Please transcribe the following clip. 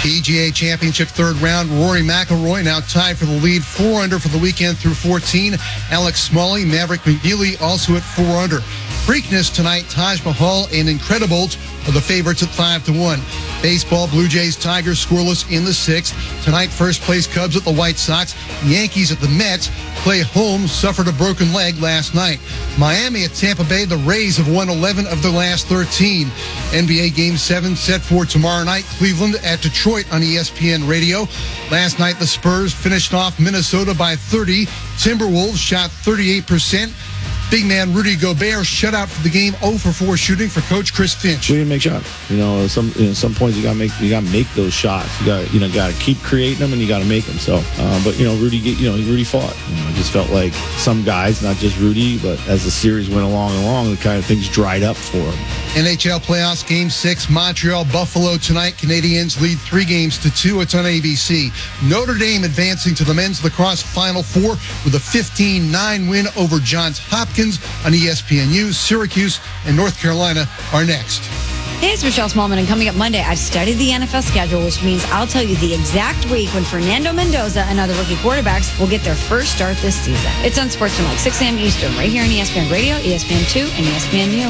PGA Championship third round, Rory McIlroy now tied for the lead, 4 under for the weekend through 14. Alex Smalley, Maverick McNeely also at 4 under. Preakness tonight, Taj Mahal and Incredibles are the favorites at 5-1. Baseball, Blue Jays, Tigers scoreless in the 6th. Tonight, first place Cubs at the White Sox. Yankees at the Mets. Clay Holmes suffered a broken leg last night. Miami at Tampa Bay. The Rays have won 11 of their last 13. NBA Game 7 set for tomorrow night. Cleveland at Detroit on ESPN Radio. Last night, the Spurs finished off Minnesota by 30. Timberwolves shot 38%. Big man Rudy Gobert shut out for the game, 0 for 4 shooting for Coach Chris Finch. We didn't make shots. Some points you gotta make those shots. You gotta keep creating them and you gotta make them. So, but Rudy fought. It just felt like some guys, not just Rudy, but as the series went along, the kind of things dried up for him. NHL playoffs, Game 6, Montreal, Buffalo tonight. Canadiens lead 3-2. It's on ABC. Notre Dame advancing to the men's lacrosse Final Four with a 15-9 win over Johns Hopkins on ESPNU. Syracuse and North Carolina are next. Hey, it's Michelle Smallman, and coming up Monday, I've studied the NFL schedule, which means I'll tell you the exact week when Fernando Mendoza and other rookie quarterbacks will get their first start this season. It's on Sportsman, like 6 a.m. Eastern, right here on ESPN Radio, ESPN2, and ESPNU.